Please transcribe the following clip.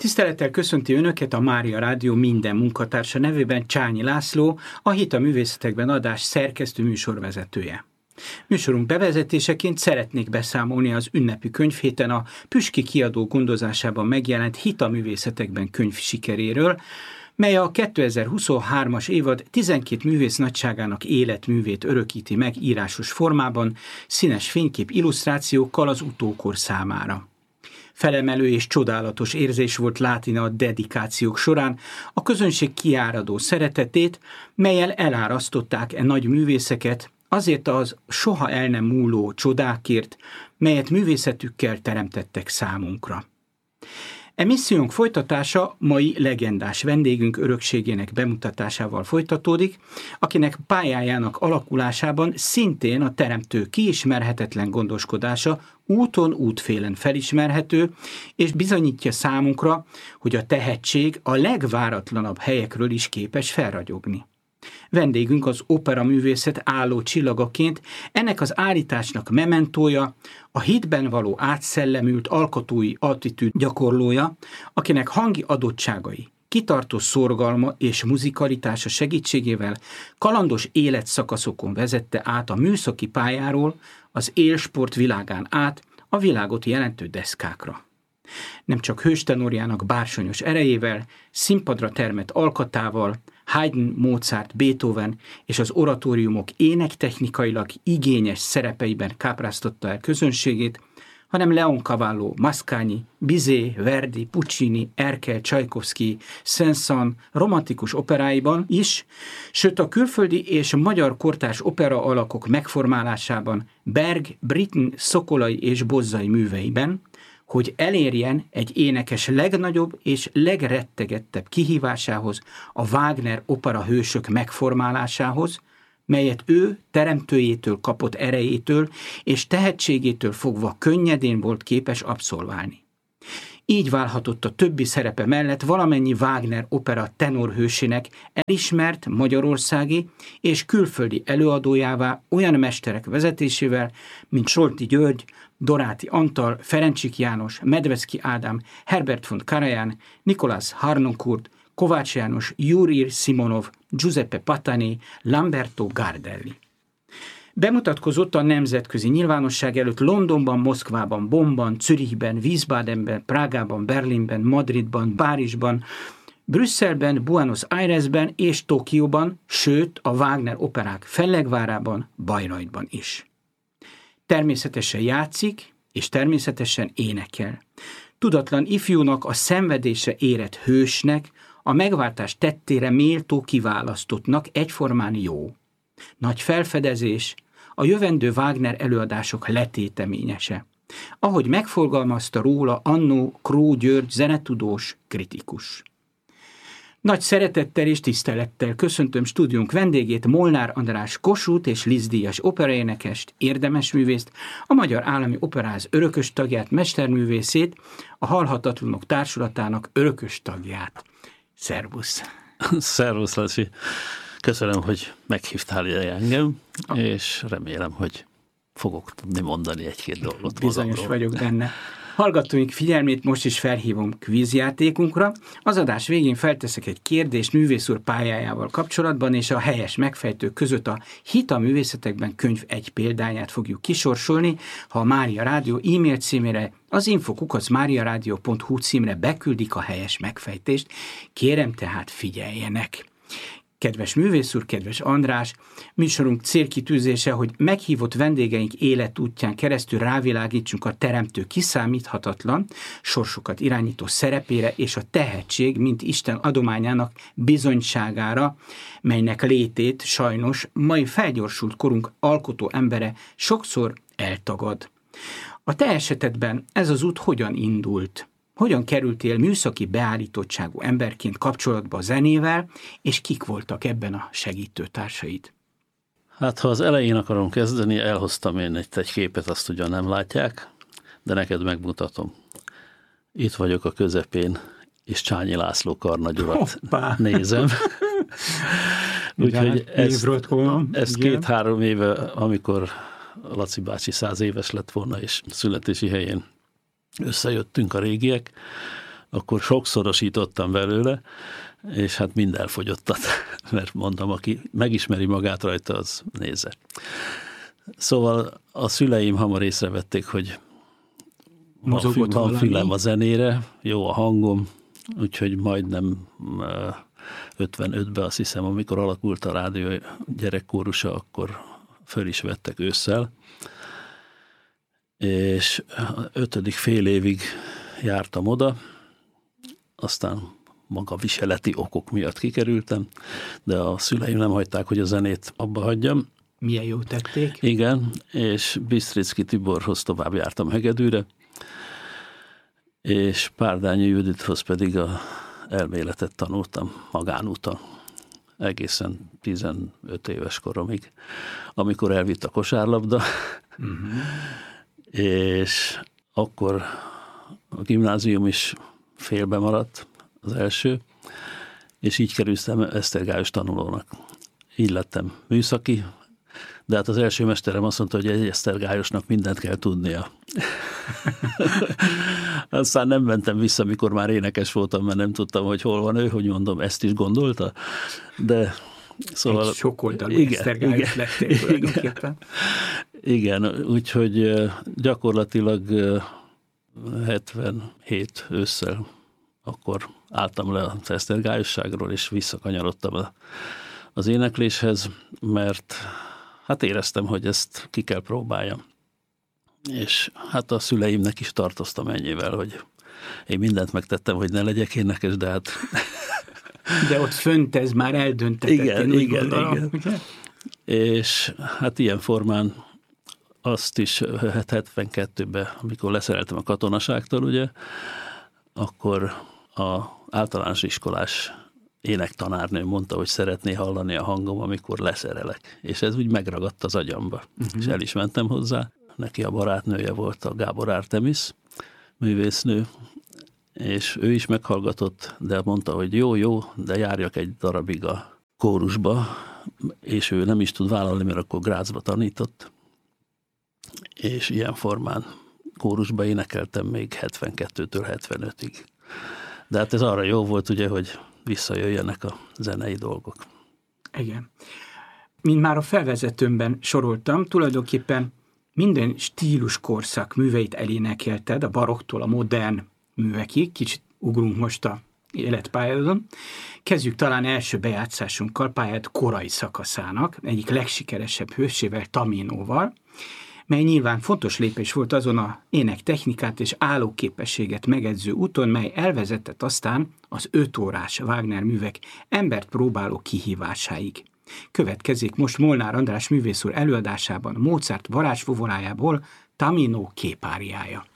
Tisztelettel köszönti Önöket a Mária Rádió minden munkatársa nevében Csányi László, a Hit a művészetekben adás szerkesztő műsorvezetője. Műsorunk bevezetéseként szeretnék beszámolni az ünnepi könyvhéten a Püski Kiadó gondozásában megjelent Hit a művészetekben könyv sikeréről, mely a 2023-as évad 12 művész nagyságának életművét örökíti meg írásos formában, színes fénykép illusztrációkkal az utókor számára. Felemelő és csodálatos érzés volt látni a dedikációk során a közönség kiáradó szeretetét, mellyel elárasztották e nagy művészeket azért az soha el nem múló csodákért, melyet művészetükkel teremtettek számunkra. E missziónk folytatása mai legendás vendégünk örökségének bemutatásával folytatódik, akinek pályájának alakulásában szintén a teremtő kiismerhetetlen gondoskodása úton útfélen felismerhető, és bizonyítja számunkra, hogy a tehetség a legváratlanabb helyekről is képes felragyogni. Vendégünk az operaművészet álló csillagaként, ennek az állításnak mementója, a hitben való átszellemült alkotói attitűd gyakorlója, akinek hangi adottságai, kitartó szorgalma és muzikalitása segítségével kalandos életszakaszokon vezette át a műszaki pályáról, az élsport világán át a világot jelentő deszkákra. Nem csak hőstenorjának bársonyos erejével, színpadra termett alkatával, Haydn, Mozart, Beethoven és az oratóriumok énektechnikailag igényes szerepeiben kápráztatta el közönségét, hanem Leoncavallo, Mascagni, Bizet, Verdi, Puccini, Erkel, Csajkovszky, Saint-Saëns romantikus operáiban is, sőt a külföldi és magyar kortárs opera alakok megformálásában, Berg, Britten, Szokolai és Bozzai műveiben, hogy elérjen egy énekes legnagyobb és legrettegettebb kihívásához, a Wagner opera hősök megformálásához, melyet ő teremtőjétől kapott erejétől és tehetségétől fogva könnyedén volt képes abszolválni. Így válhatott a többi szerepe mellett valamennyi Wagner opera tenorhősének elismert magyarországi és külföldi előadójává olyan mesterek vezetésével, mint Solti György, Doráti Antal, Ferencsik János, Medvecki Ádám, Herbert von Karajan, Nikolás Harnoncourt, Kovács János, Jurij Simonov, Giuseppe Patani, Lamberto Gardelli. Bemutatkozott a nemzetközi nyilvánosság előtt Londonban, Moszkvában, Bonnban, Zürichben, Wiesbadenben, Prágában, Berlinben, Madridban, Párizsban, Brüsszelben, Buenos Airesben és Tokióban, sőt a Wagner operák Fellegvárában, Bayreuthban is. Természetesen játszik, és természetesen énekel. Tudatlan ifjúnak, a szenvedésre érett hősnek, a megváltás tettére méltó kiválasztottnak egyformán jó. Nagy felfedezés, a jövendő Wagner előadások letéteményese, ahogy megfogalmazta róla annó Kró György zenetudós kritikus. Nagy szeretettel és tisztelettel köszöntöm stúdiónk vendégét, Molnár András Kossuth és Liszt-díjas operaénekest, érdemesművészt, a Magyar Állami Operaház örökös tagját, mesterművészét, a Halhatatlanok Társulatának örökös tagját. Szervusz! Szervusz, Laci! Köszönöm, hogy meghívtál ide engem, és remélem, hogy fogok tudni mondani egy-két dolgot. Bizonyos vagyok benne. Hallgatóink figyelmét most is felhívom kvízjátékunkra. Az adás végén felteszek egy kérdést művész úr pályájával kapcsolatban, és a helyes megfejtők között a Hit a művészetekben könyv egy példányát fogjuk kisorsolni, ha a Mária Rádió e-mail címére, az info@mariaradio.hu címre beküldik a helyes megfejtést. Kérem tehát figyeljenek! Kedves művész úr, kedves András, műsorunk célkitűzése, hogy meghívott vendégeink életútján keresztül rávilágítsunk a teremtő kiszámíthatatlan, sorsokat irányító szerepére és a tehetség, mint Isten adományának bizonyságára, melynek létét sajnos mai felgyorsult korunk alkotó embere sokszor eltagad. A te esetedben ez az út hogyan indult? Hogyan kerültél műszaki beállítottságú emberként kapcsolatba a zenével, és kik voltak ebben a segítőtársaid? Hát, ha az elején akarom kezdeni, elhoztam én egy képet, azt ugyan nem látják, de neked megmutatom. Itt vagyok a közepén, és Csányi László karnagyurat nézem. Úgyhogy ezt 2-3 éve, amikor Laci bácsi 100 éves lett volna, és születési helyén összejöttünk a régiek, akkor sokszorosítottam belőle, és hát mind elfogyottat, mert mondtam, aki megismeri magát rajta, az nézze. Szóval a szüleim hamar észrevették, hogy van fülem a zenére, jó a hangom, úgyhogy majdnem 55-ben, azt hiszem, amikor alakult a rádió gyerekkórusa, akkor föl is vettek ősszel, és 5. fél évig jártam oda, aztán maga viseleti okok miatt kikerültem, de a szüleim nem hagyták, hogy a zenét abba hagyjam. Milyen jó tették. Igen, és Bisztricki Tiborhoz tovább jártam Hegedűre, és Párdányi Judithoz pedig a elméletet tanultam magánúton. Egészen 15 éves koromig, amikor elvitt a kosárlabda, és akkor a gimnázium is félbe maradt, az első, és így kerültem esztergályos tanulónak. Így lettem műszaki, de hát az első mesterem azt mondta, hogy egy esztergályosnak mindent kell tudnia. Aztán nem mentem vissza, mikor már énekes voltam, mert nem tudtam, hogy hol van ő, hogy mondom, ezt is gondolta, de szóval... Egy sokoldalú esztergályos lettél tulajdonképpen. Igen, úgyhogy gyakorlatilag 77 ősszel akkor álltam le az esztergályosságról, és visszakanyarodtam az énekléshez, mert hát éreztem, hogy ezt ki kell próbáljam. És hát a szüleimnek is tartoztam ennyivel, hogy én mindent megtettem, hogy ne legyek énekes, de hát... De ott fönt ez már eldöntetett. Igen. És hát ilyen formán azt is 72-ben, amikor leszereltem a katonaságtól, ugye, akkor az általános iskolás énektanárnő mondta, hogy szeretné hallani a hangom, amikor leszerelek. És ez úgy megragadt az agyamba. És el is mentem hozzá. Neki a barátnője volt a Gábor Artemis, művésznő, és ő is meghallgatott, de mondta, hogy jó, de járjak egy darabig a kórusba, és ő nem is tud vállalni, mert akkor Grazba tanított, és ilyen formán kórusba énekeltem még 72-től 75-ig. De hát ez arra jó volt, ugye, hogy visszajöjjenek a zenei dolgok. Igen. Mint már a felvezetőmben soroltam, tulajdonképpen minden stíluskorszak műveit elénekelted, a barokktól a modern művekig, kicsit ugrunk most a életpályádon. Kezdjük talán első bejátszásunkkal, pályád korai szakaszának, egyik legsikeresebb hősével, Taminóval, mely nyilván fontos lépés volt azon a énektechnikát és állóképességet megedző úton, mely elvezetett aztán az 5 órás Wagner művek embert próbáló kihívásáig. Következik most Molnár András művész úr előadásában Mozart varázsfuvonájából Tamino képáriája.